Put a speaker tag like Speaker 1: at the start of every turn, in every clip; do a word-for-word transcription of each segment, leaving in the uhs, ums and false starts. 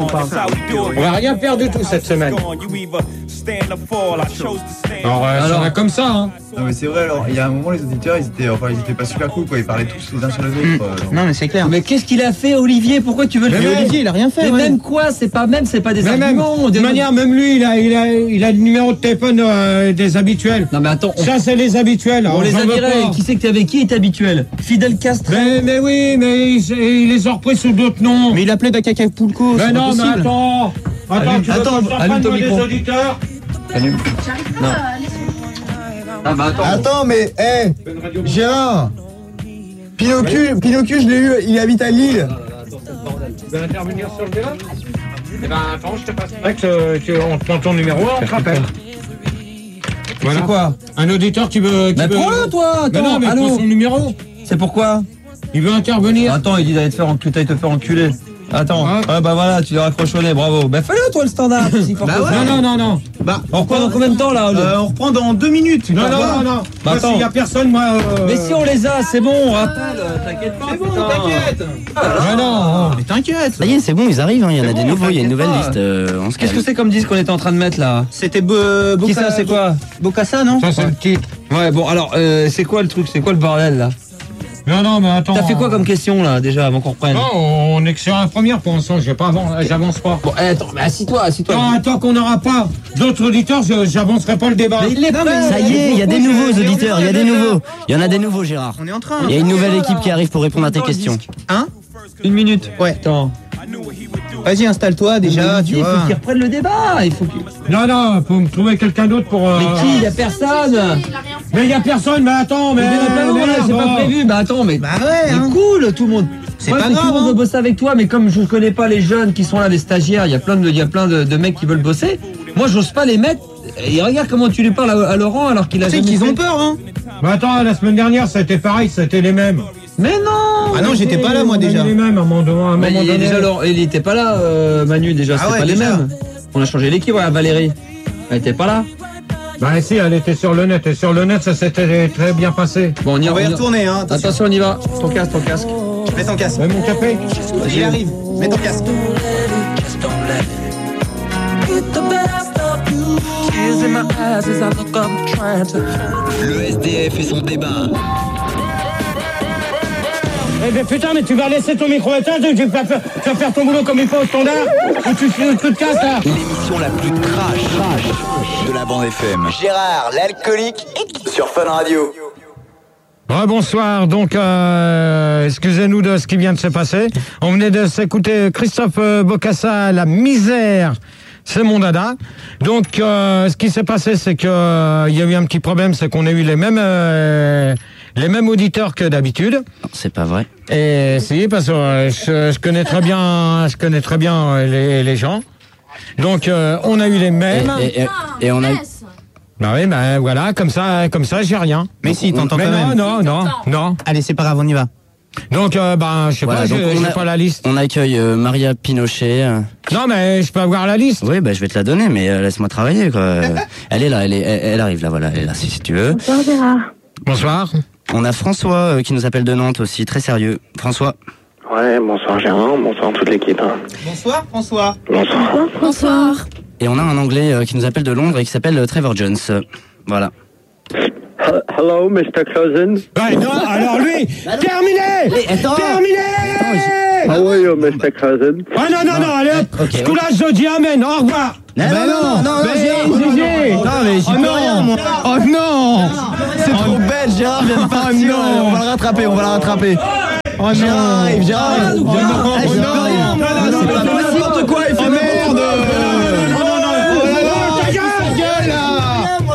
Speaker 1: ou pas?
Speaker 2: On va rien faire du tout cette semaine. Alors, euh, alors ça va comme ça, hein.
Speaker 3: Non mais c'est vrai, alors il y a un moment les auditeurs ils étaient, enfin, ils étaient pas super cool quoi, ils parlaient tous les uns sur les autres.
Speaker 1: Mmh.
Speaker 3: Euh,
Speaker 1: non mais c'est clair.
Speaker 4: Mais qu'est-ce qu'il a fait, Olivier? Pourquoi tu veux le
Speaker 2: Mais
Speaker 4: faire?
Speaker 1: Olivier il a rien fait.
Speaker 4: Mais
Speaker 1: ouais.
Speaker 4: même quoi? C'est pas même, c'est pas des
Speaker 2: Mais même,
Speaker 4: arguments.
Speaker 2: de
Speaker 4: des-
Speaker 2: manière, même lui, il a, il a, il a le numéro de téléphone euh, des habituels.
Speaker 4: Non mais attends, on,
Speaker 2: Ça, c'est les habituels.
Speaker 4: on
Speaker 2: alors,
Speaker 4: les
Speaker 2: j'en
Speaker 4: a
Speaker 2: veux
Speaker 4: virés.
Speaker 2: pas.
Speaker 4: Qui c'est que t'es avec qui est habituel? Fidel Castro.
Speaker 2: Mais, mais oui, mais il, il les a repris sous d'autres noms.
Speaker 1: Mais il appelait Bakaka Poulko.
Speaker 2: Mais
Speaker 1: c'est
Speaker 2: non,
Speaker 1: pas
Speaker 2: mais
Speaker 1: possible.
Speaker 2: attends. Attends,
Speaker 4: Allume-
Speaker 2: tu veux
Speaker 4: attends,
Speaker 2: que je t'en
Speaker 4: allume
Speaker 2: prenne,
Speaker 4: ton
Speaker 2: moi, des
Speaker 4: micro.
Speaker 2: auditeurs?
Speaker 3: Allume.
Speaker 4: Non. Ah bah attends.
Speaker 5: Attends, mais, hé, Gérard, Pinocchio, Pinocchio, je l'ai eu, il habite à Lille.
Speaker 2: Tu veux intervenir sur le débat? Eh ben, attends, je te passe. C'est vrai que tu, on te prend ton numéro, on te rappelle. Voilà.
Speaker 4: C'est quoi?
Speaker 2: Un auditeur qui veut. Qui
Speaker 4: Mais
Speaker 2: veut...
Speaker 4: prends-le toi,
Speaker 2: Mais
Speaker 4: attends,
Speaker 2: non, mais
Speaker 4: allô.
Speaker 2: prends son numéro.
Speaker 4: C'est pourquoi?
Speaker 2: Il veut intervenir.
Speaker 4: Attends, il dit d'aller te faire enculer, t'ailles te faire enculer. Attends,
Speaker 2: Ouais.
Speaker 4: ah bah voilà, tu l'as raccrochonné, bravo. Bah fais-le toi le standard, si fort
Speaker 3: Bah
Speaker 4: que ça.
Speaker 3: ouais.
Speaker 2: Non, non, non, non.
Speaker 3: Bah,
Speaker 4: On reprend dans combien de temps là, Oli?
Speaker 3: euh, on reprend dans deux minutes.
Speaker 2: Non,
Speaker 3: Bah,
Speaker 2: non,
Speaker 3: voilà.
Speaker 2: non, non.
Speaker 4: Bah,
Speaker 2: Moi,
Speaker 4: attends.
Speaker 2: s'il y a personne, moi. euh,
Speaker 4: Mais si on les a, c'est bon, on rappelle, t'inquiète pas.
Speaker 3: C'est bon,
Speaker 4: putain.
Speaker 3: t'inquiète.
Speaker 2: Mais non.
Speaker 3: Mais t'inquiète.
Speaker 1: Ça y est, c'est bon, ils arrivent. hein. Il y en a
Speaker 4: C'est
Speaker 1: des
Speaker 4: bon,
Speaker 1: nouveaux. Il y a une
Speaker 4: t'inquiète
Speaker 1: nouvelle
Speaker 4: pas.
Speaker 1: liste. euh, on se
Speaker 4: Qu'est-ce que
Speaker 1: calme.
Speaker 4: c'est comme disque qu'on était en train de mettre là?
Speaker 3: C'était Bo-
Speaker 4: Qui
Speaker 3: Boca-
Speaker 4: ça, c'est quoi?
Speaker 3: Bocassa, non?
Speaker 2: Ça, c'est le titre.
Speaker 4: Ouais, bon alors, euh, c'est quoi le truc? C'est quoi le bordel là?
Speaker 2: Non, non, mais attends.
Speaker 4: T'as fait quoi comme question là, déjà, avant qu'on reprenne?
Speaker 2: Non, on est que sur la première pour l'instant. Je vais pas avant, j'avance pas.
Speaker 4: Bon, eh, attends, mais assis-toi, assis-toi.
Speaker 2: Non, tant qu'on n'aura pas d'autres auditeurs, je- j'avancerai pas le débat.
Speaker 4: Mais il est prêt.
Speaker 1: Ça y est, il y a des nouveaux auditeurs. Il y a des nouveaux. Il y en a des nouveaux, Gérard.
Speaker 3: On est en train.
Speaker 1: Il y a une nouvelle équipe qui arrive pour répondre à tes questions.
Speaker 3: Hein?
Speaker 4: Une minute.
Speaker 3: Ouais.
Speaker 4: Attends.
Speaker 3: Vas-y, installe-toi déjà, tu
Speaker 4: il
Speaker 3: vois.
Speaker 4: faut qu'il reprenne le débat. Il faut qu'il...
Speaker 2: Non, non, faut me trouver quelqu'un d'autre pour. euh,
Speaker 4: Mais qui? Il y a personne.
Speaker 2: Mais il y a personne, mais attends, mais.
Speaker 4: Mais non,
Speaker 2: mais
Speaker 4: voilà, c'est pas
Speaker 2: bon.
Speaker 4: prévu. Bah attends, mais.
Speaker 3: Bah ouais,
Speaker 4: Mais
Speaker 3: hein.
Speaker 4: cool, tout le monde.
Speaker 3: C'est
Speaker 4: Ouais,
Speaker 3: pas
Speaker 4: mais
Speaker 3: grave,
Speaker 4: Tout le monde
Speaker 3: hein.
Speaker 4: veut bosser avec toi, mais comme je connais pas les jeunes qui sont là, les stagiaires, il y a plein de, il y a plein de, de mecs qui veulent bosser. Moi, j'ose pas les mettre. Et regarde comment tu lui parles à, à Laurent alors qu'il a.
Speaker 3: Tu sais
Speaker 4: jamais
Speaker 3: qu'ils
Speaker 4: fait.
Speaker 3: ont peur, hein.
Speaker 2: Mais attends, la semaine dernière, c'était pareil, c'était les mêmes.
Speaker 4: Mais non.
Speaker 3: Ah non, j'étais pas là, moi,
Speaker 2: On a
Speaker 3: déjà.
Speaker 2: mis les mêmes à un moment donné. à un
Speaker 4: Mais
Speaker 2: moment
Speaker 4: il, est
Speaker 2: donné.
Speaker 4: déjà, Laurent- il était pas là, euh, Manu, déjà,
Speaker 3: Ah
Speaker 4: c'était
Speaker 3: ouais,
Speaker 4: pas les
Speaker 3: déjà.
Speaker 4: mêmes. On a changé l'équipe, ouais, Valérie. Elle était pas là.
Speaker 2: Bah si, elle était sur le net, et sur le net, ça s'était très bien passé.
Speaker 4: Bon, on y
Speaker 3: On va y
Speaker 4: on y-
Speaker 3: retourner, hein. Attention.
Speaker 4: Attention, on y va. Ton casque, ton casque.
Speaker 3: Mets ton casque.
Speaker 2: Ouais, mon café.
Speaker 3: J'y arrive. Mets ton casque.
Speaker 6: Le S D F et son débat.
Speaker 2: Eh ben putain, mais tu vas laisser ton micro éteint, tu vas faire, tu vas faire ton boulot comme il faut au standard, ou tu, tu, tu te casses là.
Speaker 6: L'émission la plus trash, trash de la bande F M. Gérard, l'alcoolique, sur Fun Radio.
Speaker 2: Bonsoir, donc euh, excusez-nous de ce qui vient de se passer. On venait de s'écouter Christophe euh, Bocassa, La misère, c'est mon dada. Donc euh, ce qui s'est passé, c'est que euh, il y a eu un petit problème, c'est qu'on a eu les mêmes euh, les mêmes auditeurs que d'habitude.
Speaker 1: Non, c'est pas vrai.
Speaker 2: Et si, parce que euh, je, je connais très bien, je connais très bien euh, les, les gens. Donc euh, on a eu les
Speaker 1: Et,
Speaker 2: mêmes.
Speaker 1: et- et- et on a.
Speaker 2: Bah oui, bah voilà, comme ça, comme ça, j'ai rien.
Speaker 3: Mais si, t'entends
Speaker 2: Mais
Speaker 3: quand
Speaker 2: non,
Speaker 3: même.
Speaker 2: non, non, non.
Speaker 3: Allez, c'est pas grave, on y va.
Speaker 2: Donc, euh, ben, je sais
Speaker 1: Voilà,
Speaker 2: pas,
Speaker 1: donc
Speaker 2: j'ai
Speaker 1: on
Speaker 2: j'ai
Speaker 1: a-
Speaker 2: pas la liste.
Speaker 1: On accueille euh, Maria Pinochet. euh.
Speaker 2: Non, mais je peux avoir la liste.
Speaker 1: Oui, bah, je vais te la donner, mais euh, laisse-moi travailler, quoi. Euh, elle est là, elle, est, elle, elle arrive là, voilà, elle est là, si, si tu veux.
Speaker 7: Bonsoir Gérard.
Speaker 2: Bonsoir.
Speaker 1: On a François euh, qui nous appelle de Nantes aussi, très sérieux. François.
Speaker 8: Ouais, bonsoir Gérard, bonsoir toute l'équipe. hein.
Speaker 3: Bonsoir, François.
Speaker 8: Bonsoir.
Speaker 7: Bonsoir.
Speaker 1: Et on a un Anglais euh, qui nous appelle de Londres et qui s'appelle euh, Trevor Jones. Euh, Voilà.
Speaker 8: H- Hello, mister Cousin.
Speaker 2: Ouais, non, alors lui, terminé Terminé
Speaker 8: How are you, mister Cousin?
Speaker 2: Ah non, non, non, allez hop,
Speaker 1: Ok,
Speaker 2: ce coup-là, je dis amen, au revoir.
Speaker 3: Non, non, non, non,
Speaker 2: Mais
Speaker 3: Gérard.
Speaker 2: Gégé.
Speaker 3: Non, mais j'y
Speaker 2: Oh
Speaker 3: peux
Speaker 2: non.
Speaker 3: rien, moi.
Speaker 2: Oh non
Speaker 3: C'est trop bête, Gérard vient de partir.
Speaker 2: non.
Speaker 3: On va le rattraper, on va le rattraper.
Speaker 2: Oh non
Speaker 3: Gérard arrive, Gérard arrive.
Speaker 2: Oh non,
Speaker 3: Ah,
Speaker 2: oh
Speaker 3: j'y peux
Speaker 2: non.
Speaker 3: rien.
Speaker 2: Non, non,
Speaker 3: C'est
Speaker 2: non,
Speaker 3: pas
Speaker 2: non,
Speaker 3: n'importe quoi, il fait
Speaker 2: Oh merde.
Speaker 3: n'importe
Speaker 2: Oh non, non, oh là là, ta gueule là.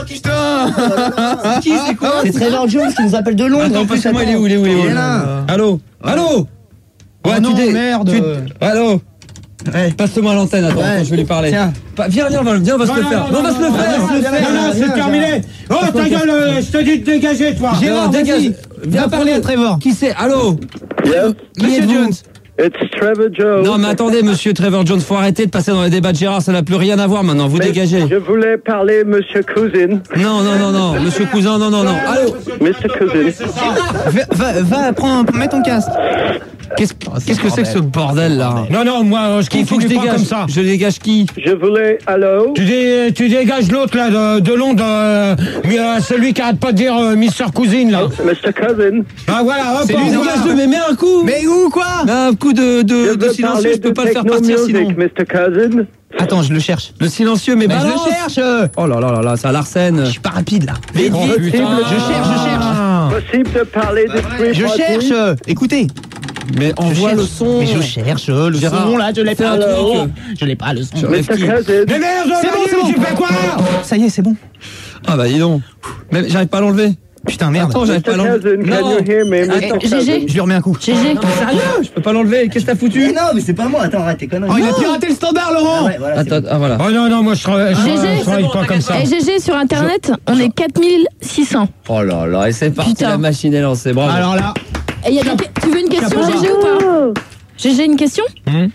Speaker 3: Putain.
Speaker 4: Qui, c'est quoi?
Speaker 1: C'est Trevor Jones qui nous appelle de Londres.
Speaker 4: Attends, passe-moi, il est où, il est où, il est où?
Speaker 3: Il est là.
Speaker 4: Allô? Allô?
Speaker 3: Oh non,
Speaker 4: dé-
Speaker 3: merde.
Speaker 4: tu- Allô?
Speaker 3: Ouais.
Speaker 4: Passe-moi l'antenne, attends,
Speaker 3: Ouais.
Speaker 4: attends, je vais lui parler.
Speaker 3: Tiens.
Speaker 4: Pa- Viens, viens, on va, viens, on va se le faire. Non, on va se le faire.
Speaker 3: non, viens,
Speaker 2: Non, non, c'est terminé. Oh, ta gueule, euh, je te dis de dégager, toi.
Speaker 4: Gérard, dégage.
Speaker 3: Viens parler à Trevor.
Speaker 4: Qui c'est? Allô?
Speaker 8: Yeah,
Speaker 3: Monsieur
Speaker 4: êtes-vous?
Speaker 3: Jones.
Speaker 8: it's Trevor Jones.
Speaker 4: Non, mais attendez, monsieur Trevor Jones, faut arrêter de passer dans les débats de Gérard, ça n'a plus rien à voir maintenant, vous
Speaker 8: Mais
Speaker 4: dégagez.
Speaker 8: Je voulais parler, monsieur Cousin.
Speaker 4: Non, non, non, non, monsieur Cousin, non, non, non. Allô?
Speaker 8: mister Cousin.
Speaker 3: Va, va, va prendre, mets ton casque.
Speaker 4: Qu'est-ce qu'est-ce que c'est que ce bordel là?
Speaker 2: Non, non, moi, je
Speaker 4: Il faut que je
Speaker 2: continue pas
Speaker 4: dégage.
Speaker 2: comme ça.
Speaker 4: Je dégage qui?
Speaker 8: Je voulais... Allô?
Speaker 2: Tu, dé- tu dégages l'autre, là, de, de Londres, euh, mais, euh, celui qui arrête pas de dire euh, mister Cousine, là.
Speaker 8: mister Cousin?
Speaker 2: Ah, voilà, hop,
Speaker 4: C'est
Speaker 2: hop,
Speaker 4: lui,
Speaker 2: voilà.
Speaker 4: dégage-le, mais mets un coup.
Speaker 5: Mais où, quoi?
Speaker 4: Un coup de, de,
Speaker 8: Je
Speaker 4: de
Speaker 8: veux
Speaker 4: silencieux,
Speaker 8: parler
Speaker 4: je peux
Speaker 8: de
Speaker 4: pas le faire
Speaker 8: techno
Speaker 4: partir
Speaker 8: music,
Speaker 4: sinon.
Speaker 8: mister Cousin?
Speaker 5: Attends, je le cherche.
Speaker 4: Le silencieux, mais
Speaker 5: Mais je
Speaker 4: balance.
Speaker 5: le cherche.
Speaker 4: Oh là là là là, ça l'arsène.
Speaker 5: Je suis pas rapide, là. Vite,
Speaker 2: Oh,
Speaker 5: vite.
Speaker 2: putain.
Speaker 5: Je cherche, je cherche.
Speaker 2: Ah.
Speaker 8: Possible de parler de Three
Speaker 5: Je
Speaker 8: Party?
Speaker 5: cherche. Écoutez.
Speaker 4: Mais envoie
Speaker 5: cherche.
Speaker 4: le son.
Speaker 5: Mais je cherche le
Speaker 4: Gérard,
Speaker 5: son, là, je l'ai
Speaker 4: fais
Speaker 5: pas.
Speaker 4: un
Speaker 8: Alors,
Speaker 4: truc.
Speaker 5: Je l'ai pas, le son.
Speaker 4: Je-
Speaker 8: mister
Speaker 4: Qui
Speaker 8: Cousin?
Speaker 2: Mais merde,
Speaker 5: C'est bon,
Speaker 2: Manu,
Speaker 5: c'est bon.
Speaker 2: tu fais quoi?
Speaker 5: Ça y est, c'est bon.
Speaker 4: Ah bah dis donc. Mais j'arrive pas à l'enlever.
Speaker 5: Putain, merde.
Speaker 4: Attends, j'arrive pas à
Speaker 8: mister
Speaker 4: l'enlever.
Speaker 8: Cousin, can
Speaker 4: Non.
Speaker 8: you hear me, mister
Speaker 4: Attends,
Speaker 8: Cousin?
Speaker 7: G G.
Speaker 5: Je lui remets un coup.
Speaker 7: G G.
Speaker 4: Non, mais sérieux, je peux pas l'enlever. Qu'est-ce que t'as foutu?
Speaker 1: Non, mais c'est pas moi. Attends, arrête tes conneries.
Speaker 5: Oh, il a piraté le standard, Laurent.
Speaker 4: Attends, ah voilà.
Speaker 2: Oh non, non, moi, je travaille, je,
Speaker 7: G G,
Speaker 2: je travaille
Speaker 4: c'est bon,
Speaker 2: pas comme ça.
Speaker 7: Et G G sur internet, on est quatre mille six cents.
Speaker 4: Oh là là, et c'est parti,
Speaker 7: Putain.
Speaker 4: la machine est lancée. Bravo.
Speaker 5: Alors là,
Speaker 7: Et y a des... Tu veux une question,
Speaker 5: Chapeau.
Speaker 7: G G, ou pas? G G, une question?
Speaker 2: Hum.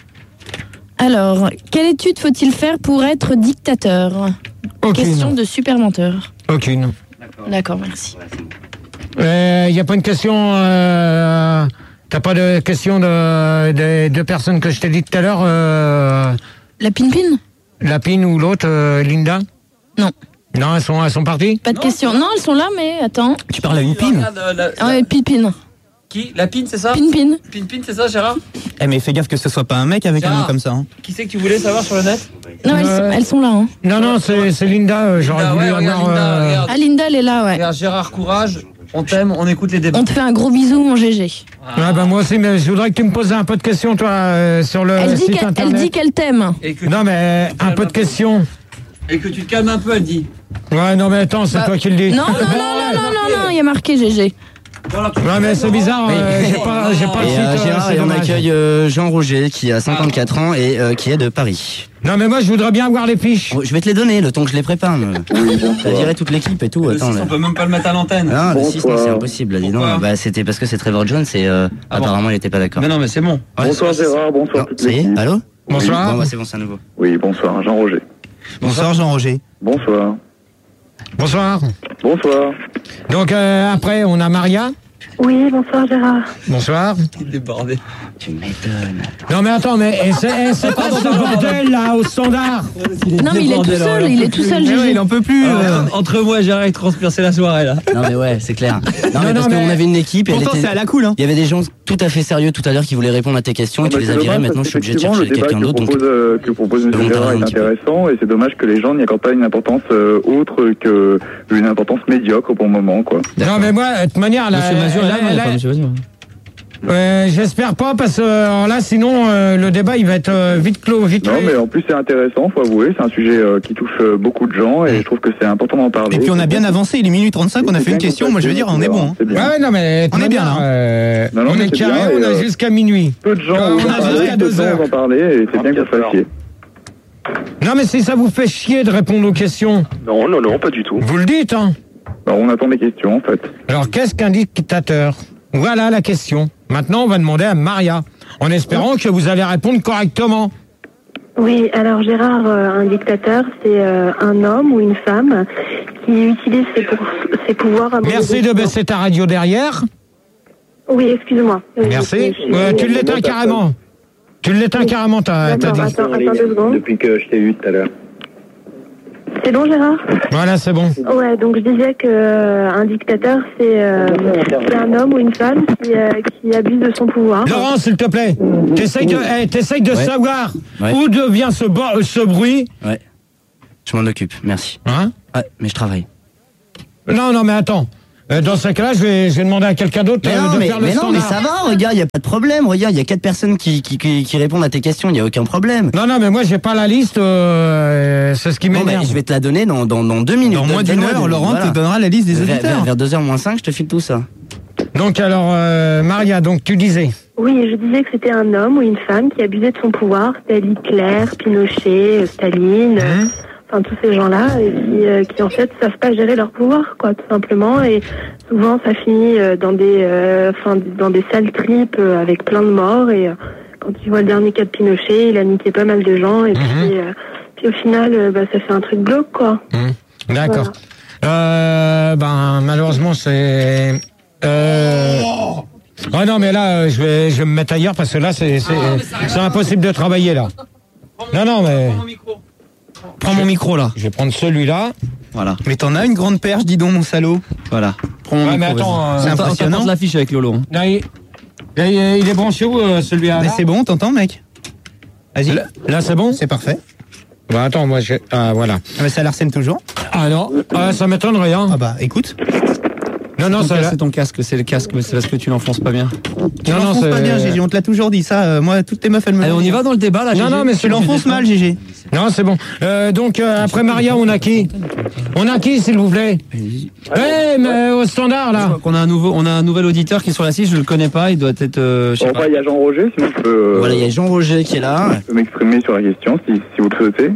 Speaker 7: Alors, quelle étude faut-il faire pour être dictateur? Question
Speaker 2: Aucune.
Speaker 7: de super menteur.
Speaker 2: Aucune.
Speaker 7: D'accord, merci.
Speaker 2: Il n'y a pas une question. Euh, T'as pas de question de, de deux personnes que je t'ai dit tout à l'heure, euh,
Speaker 7: La pin-pin?
Speaker 2: Lapine ou l'autre, euh, Linda?
Speaker 7: Non.
Speaker 2: Non, elles sont, elles sont parties?
Speaker 7: Pas de question. Non, elles sont là, mais attends.
Speaker 5: tu parles à une pine.
Speaker 4: Regarde, euh, la-
Speaker 7: Ah ouais, pin-pin.
Speaker 4: Qui? La pin, c'est ça?
Speaker 7: Pin-pin.
Speaker 4: Pin pin, c'est ça, Gérard?
Speaker 5: Eh, mais fais gaffe que ce soit pas un mec avec un
Speaker 4: Gérard.
Speaker 5: nom comme ça. Hein.
Speaker 4: Qui c'est que tu voulais savoir sur le net?
Speaker 7: Non, elles, sont,
Speaker 2: Ouais.
Speaker 7: elles sont là. Hein.
Speaker 2: Non, non, c'est c'est Linda. euh, J'aurais
Speaker 4: Linda,
Speaker 2: voulu
Speaker 4: ouais, regarde,
Speaker 2: avoir.
Speaker 4: Linda,
Speaker 2: euh,
Speaker 4: regarde.
Speaker 7: Ah, Linda, elle est là, ouais.
Speaker 4: Regarde, Gérard, courage. On t'aime, on écoute les débats.
Speaker 7: On te fait un gros bisou, mon G G.
Speaker 2: Ouais, bah, moi aussi, mais je voudrais que tu me poses un peu de questions, toi, euh, sur le
Speaker 7: Elle dit
Speaker 2: site
Speaker 7: qu'elle elle
Speaker 2: internet.
Speaker 7: dit qu'elle t'aime.
Speaker 4: Et que,
Speaker 2: Non, mais un peu de questions.
Speaker 4: et que tu te calmes un peu, elle dit.
Speaker 2: Ouais, non, mais attends, c'est
Speaker 7: Bah,
Speaker 2: toi qui le dis.
Speaker 7: Non, non, non, non, non, non, non, il y a marqué G G.
Speaker 2: Ouais, mais c'est bizarre, euh, j'ai pas, j'ai pas le
Speaker 1: Et
Speaker 2: site.
Speaker 1: euh,
Speaker 2: euh,
Speaker 1: Gérard,
Speaker 2: c'est
Speaker 1: et on
Speaker 2: dommage.
Speaker 1: accueille euh, Jean Roger qui a cinquante-quatre ans et euh, qui est de Paris.
Speaker 2: Non, mais moi, je voudrais bien avoir les fiches.
Speaker 1: Oh, je vais te les donner le temps que je les prépare. me. T'as viré toute l'équipe et tout.
Speaker 4: Le
Speaker 1: Attends,
Speaker 4: six,
Speaker 1: là.
Speaker 4: on peut même pas le mettre à l'antenne.
Speaker 1: Non, le six, non,
Speaker 8: Bonsoir.
Speaker 1: c'est impossible. Dis
Speaker 4: Pourquoi
Speaker 1: donc. Bah, c'était parce que c'est Trevor Jones et euh,
Speaker 4: Ah bon.
Speaker 1: apparemment il était pas d'accord.
Speaker 4: Mais non, mais c'est bon.
Speaker 1: Ouais,
Speaker 8: Bonsoir
Speaker 1: c'est-
Speaker 8: Gérard, bonsoir
Speaker 1: Non,
Speaker 8: toute
Speaker 1: ça y est,
Speaker 8: l'équipe.
Speaker 1: allô?
Speaker 2: Bonsoir.
Speaker 1: Bon, bah, c'est bon, c'est à nouveau.
Speaker 8: Oui, bonsoir, Jean-Roger.
Speaker 5: Bonsoir, Jean-Roger.
Speaker 8: Bonsoir.
Speaker 2: Bonsoir.
Speaker 8: Bonsoir.
Speaker 2: Donc, euh, après, on a Maria.
Speaker 9: Oui, bonsoir Gérard.
Speaker 2: Bonsoir.
Speaker 4: Il est débordé.
Speaker 1: Tu m'étonnes.
Speaker 2: Non, mais attends, mais et c'est et c'est quoi ce bordel, là, au standard?
Speaker 7: Non, mais il est tout seul, il est tout seul,
Speaker 5: Eh ouais,
Speaker 7: G G.
Speaker 5: il en peut plus.
Speaker 4: Alors,
Speaker 5: euh.
Speaker 4: entre moi et Gérard, il transpire, c'est la soirée là.
Speaker 1: Non, mais ouais, c'est clair. Non, mais
Speaker 2: non,
Speaker 1: parce
Speaker 2: mais-
Speaker 1: qu'on avait une équipe et elle
Speaker 5: Pourtant,
Speaker 1: était-
Speaker 5: c'est à la cool. Hein.
Speaker 1: il y avait des gens tout à fait sérieux tout à l'heure qui voulaient répondre à tes questions et tu
Speaker 8: Ah bah,
Speaker 1: les
Speaker 8: c'est
Speaker 1: as virés.
Speaker 8: dommage,
Speaker 1: Maintenant,
Speaker 8: parce
Speaker 1: je suis obligé de
Speaker 8: qu'effectivement,
Speaker 1: chercher
Speaker 8: le débat
Speaker 1: quelqu'un
Speaker 8: que
Speaker 1: d'autre. Donc,
Speaker 8: propose, euh, que propose M.
Speaker 1: Donc,
Speaker 8: Gérard
Speaker 1: un
Speaker 8: est
Speaker 1: petit peu.
Speaker 8: intéressant et c'est dommage que les gens n'y accordent pas une importance euh, autre qu'une importance médiocre pour le moment, quoi.
Speaker 2: Non, mais moi, de toute manière, là,
Speaker 4: Monsieur Mazur est là,
Speaker 2: là,
Speaker 4: non, il y a
Speaker 2: là,
Speaker 4: pas Monsieur Mazur.
Speaker 2: euh, j'espère pas, parce que euh, là, sinon, euh, le débat, il va être euh, vite clos, vite
Speaker 8: Non,
Speaker 2: clos.
Speaker 8: mais en plus c'est intéressant, faut avouer, c'est un sujet euh, qui touche euh, beaucoup de gens et je trouve que c'est important d'en parler.
Speaker 5: Et puis on a bien avancé, il est minuit trente-cinq, on a fait une question, moi je veux dire, on est bon. Hein.
Speaker 8: C'est bien.
Speaker 2: Ouais, ouais, non, mais de
Speaker 5: On est bien,
Speaker 2: manière,
Speaker 5: là.
Speaker 2: euh,
Speaker 8: Non, non,
Speaker 2: on
Speaker 8: mais
Speaker 2: est
Speaker 8: c'est
Speaker 2: carré,
Speaker 8: bien,
Speaker 2: on
Speaker 8: et,
Speaker 2: a
Speaker 8: euh,
Speaker 2: jusqu'à minuit.
Speaker 8: Peu de gens
Speaker 2: On
Speaker 8: osent
Speaker 2: a
Speaker 8: en parler,
Speaker 2: jusqu'à
Speaker 8: peu de
Speaker 2: deux
Speaker 8: gens
Speaker 2: heures.
Speaker 8: osent en parler et c'est bien que vous le fassiez.
Speaker 2: Non, mais si ça vous fait chier de répondre aux questions,
Speaker 8: Non, non, non, pas du tout.
Speaker 2: vous le dites, hein.
Speaker 8: Alors, on attend des questions en fait.
Speaker 2: Alors, qu'est-ce qu'un dictateur? Voilà la question. Maintenant, on va demander à Maria, en espérant que vous allez répondre correctement.
Speaker 9: Oui, alors Gérard, euh, un dictateur, c'est euh, un homme ou une femme qui utilise ses, pour- ses pouvoirs à mauvais
Speaker 2: Merci de
Speaker 9: escient.
Speaker 2: baisser ta radio derrière.
Speaker 9: Oui, excuse-moi. Oui,
Speaker 2: Merci.
Speaker 9: je- je-
Speaker 2: Euh, tu l'éteins carrément. Tu l'éteins carrément, t'as t'as
Speaker 9: D'accord,
Speaker 2: dit.
Speaker 9: attends, attends deux secondes.
Speaker 8: Depuis que je t'ai eu tout à l'heure.
Speaker 9: C'est bon Gérard?
Speaker 2: Voilà, c'est bon.
Speaker 9: Ouais, donc je disais que euh, un dictateur, c'est euh, c'est un homme ou une femme qui, euh, qui abuse de son pouvoir.
Speaker 2: Laurent, s'il te plaît, t'essayes de, eh, t'essayes de
Speaker 1: Ouais.
Speaker 2: savoir
Speaker 1: Ouais.
Speaker 2: où devient ce, bo- ce bruit.
Speaker 1: Ouais. Je m'en occupe, merci.
Speaker 2: Hein?
Speaker 1: Ouais, mais je travaille.
Speaker 2: Non, non, mais attends. Euh, Dans ce cas-là, je vais, je vais demander à quelqu'un d'autre
Speaker 1: Mais
Speaker 2: euh,
Speaker 1: non,
Speaker 2: de
Speaker 1: mais,
Speaker 2: faire le
Speaker 1: mais non, mais
Speaker 2: standard.
Speaker 1: ça va, regarde, il n'y a pas de problème. Regarde, il y a quatre personnes qui, qui, qui, qui répondent à tes questions, il n'y a aucun problème.
Speaker 2: Non, non, mais moi, j'ai pas la liste. euh, c'est ce qui
Speaker 1: Bon, bah,
Speaker 2: m'énerve.
Speaker 1: je vais te la donner dans, dans, dans deux minutes.
Speaker 5: Dans moins d'une
Speaker 1: Donne-moi
Speaker 5: heure,
Speaker 1: des-
Speaker 5: Laurent
Speaker 1: voilà.
Speaker 5: te donnera la liste des
Speaker 1: Vers, vers,
Speaker 5: auditeurs.
Speaker 1: vers deux heures moins cinq, je te file tout ça.
Speaker 2: Donc, alors, euh, Maria, donc tu disais.
Speaker 9: Oui, je disais que c'était un homme ou une femme qui abusait de son pouvoir, tel Hitler, Pinochet, euh, Staline, euh, enfin tous ces gens-là, et qui, euh, qui en fait savent pas gérer leur pouvoir, quoi, tout simplement. Et souvent, ça finit euh, dans des, euh, enfin, dans des sales tripes euh, avec plein de morts. Et euh, quand tu vois le dernier cas de Pinochet, il a niqué pas mal de gens, et puis, euh, puis au final, euh, bah, ça fait un truc glauque, quoi.
Speaker 2: Mmh. D'accord. Euh, ben, malheureusement, c'est. Euh, Ah non, mais là, euh, je vais, je vais me mettre ailleurs parce que là, c'est, c'est, c'est impossible de travailler là. Non, non, mais.
Speaker 4: Prends mon micro là.
Speaker 2: Je vais prendre celui-là.
Speaker 4: Voilà.
Speaker 5: Mais t'en as une grande perche, dis donc, mon salaud.
Speaker 4: Voilà. Prends mon
Speaker 2: Ouais,
Speaker 4: micro.
Speaker 2: mais attends,
Speaker 4: vas-y.
Speaker 2: euh,
Speaker 5: c'est
Speaker 4: On t'a-
Speaker 5: impressionnant.
Speaker 4: On t'apporte l'affiche avec Lolo. hein.
Speaker 2: Là, il, là, il- il est branché où euh, celui-là
Speaker 5: Mais
Speaker 2: là
Speaker 5: c'est bon, t'entends, mec? Vas-y.
Speaker 2: Là, là, c'est bon.
Speaker 5: C'est parfait.
Speaker 2: Bah attends, moi, je... ah voilà.
Speaker 5: Ah, mais ça l'arsène toujours.
Speaker 2: Ah non, ah, ça m'étonnerait hein.
Speaker 5: Ah bah, écoute.
Speaker 2: Non, non,
Speaker 4: Ton
Speaker 2: ça.
Speaker 4: casque, c'est ton casque, c'est le casque, mais c'est parce que tu l'enfonces pas bien.
Speaker 5: Tu
Speaker 2: Non, non,
Speaker 5: l'enfonces
Speaker 2: c'est-
Speaker 5: pas bien, Gégé, on te l'a toujours dit, ça. euh, moi, toutes tes meufs, elles me
Speaker 4: Allez,
Speaker 5: l'ont
Speaker 4: on y
Speaker 5: dit.
Speaker 4: va dans le débat là.
Speaker 2: Non,
Speaker 4: Gégé
Speaker 2: non, mais
Speaker 5: Tu l'enfonces mal, Gégé.
Speaker 2: Non, c'est bon. Euh, donc euh, après Maria, on a qui? On a qui, s'il vous plaît? Eh, mais au standard
Speaker 4: Je
Speaker 2: là.
Speaker 4: crois qu'on a un nouveau, on a un nouvel auditeur qui est sur la six. Je le connais pas. Il doit être. Euh, je sais
Speaker 8: Enfin,
Speaker 4: pas.
Speaker 8: il y a Jean-Roger, sinon je peux, euh,
Speaker 1: Voilà, il y a Jean-Roger qui est là.
Speaker 8: je peux m'exprimer sur la question si, si vous le souhaitez.